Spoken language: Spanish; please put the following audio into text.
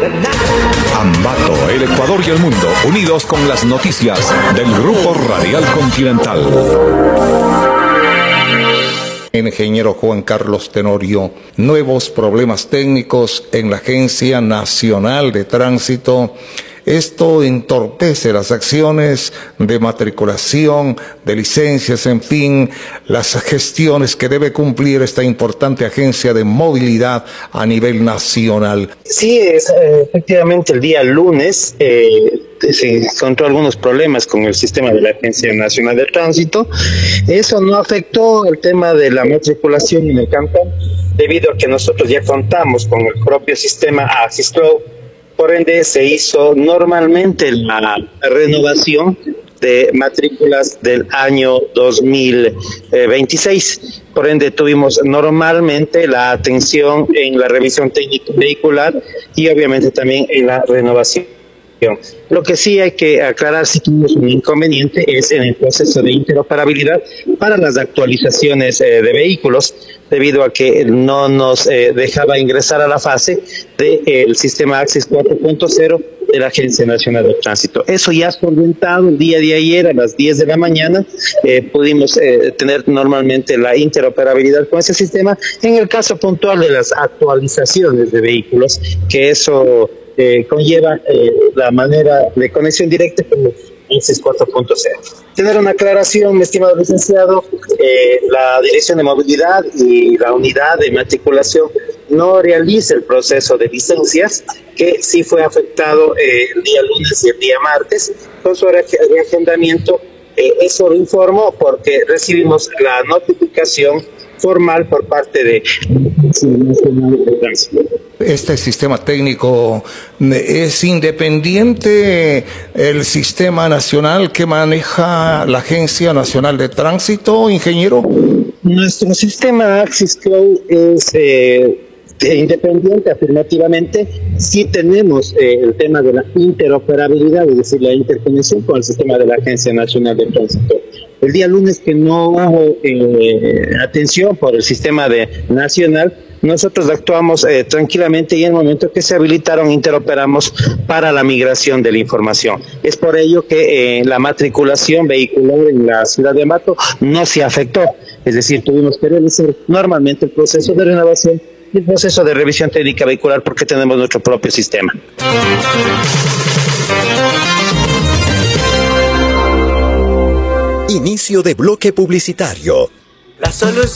Ambato, el Ecuador y el mundo, unidos con las noticias del Grupo Radial Continental. Ingeniero Juan Carlos Tenorio, nuevos problemas técnicos en la Agencia Nacional de Tránsito. Esto entorpece las acciones de matriculación, de licencias, en fin, las gestiones que debe cumplir esta importante agencia de movilidad a nivel nacional. Sí, efectivamente el día lunes se encontró algunos problemas con el sistema de la Agencia Nacional de Tránsito. Eso no afectó el tema de la matriculación en el cantón, debido a que nosotros ya contamos con el propio sistema Axis Cloud. Por ende, se hizo normalmente la renovación de matrículas del año 2026. Por ende, tuvimos normalmente la atención en la revisión técnica vehicular y obviamente también en la renovación. Lo que sí hay que aclarar, si tuvimos un inconveniente, es en el proceso de interoperabilidad para las actualizaciones de vehículos, debido a que no nos dejaba ingresar a la fase del sistema Axis 4.0 de la Agencia Nacional de Tránsito. Eso ya es solventado el día de ayer a las 10 de la mañana. Pudimos tener normalmente la interoperabilidad con ese sistema. En el caso puntual de las actualizaciones de vehículos, que eso conlleva la manera de conexión directa con el Axis 4.0. Tener una aclaración, mi estimado licenciado, la Dirección de Movilidad y la Unidad de Matriculación no realiza el proceso de licencias, que sí fue afectado el día lunes y el día martes con su reagendamiento. Eso lo informo porque recibimos la notificación formal por parte de Nacional de Tránsito. Este sistema técnico es independiente el sistema nacional que maneja la Agencia Nacional de Tránsito, ingeniero. Nuestro sistema Axis Cloud es independiente, afirmativamente. Sí tenemos el tema de la interoperabilidad, es decir, la interconexión con el sistema de la Agencia Nacional de Tránsito. El día lunes, que no hubo atención por el sistema nacional, nosotros actuamos tranquilamente, y en el momento que se habilitaron, interoperamos para la migración de la información. Es por ello que la matriculación vehicular en la ciudad de Ambato no se afectó. Es decir, tuvimos que realizar normalmente el proceso de renovación y el proceso de revisión técnica vehicular, porque tenemos nuestro propio sistema. Inicio de bloque publicitario. La solución